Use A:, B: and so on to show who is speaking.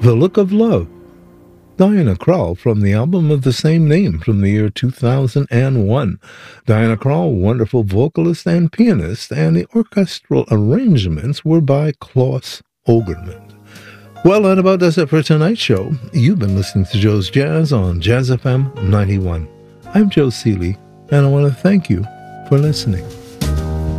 A: The Look of Love, Diana Krall from the album of the same name from the year 2001. Diana Krall, wonderful vocalist and pianist, and the orchestral arrangements were by Klaus Ogerman. Well, that about does it for tonight's show. You've been listening to Joe's Jazz on Jazz FM 91. I'm Joe Seeley, and I want to thank you for listening.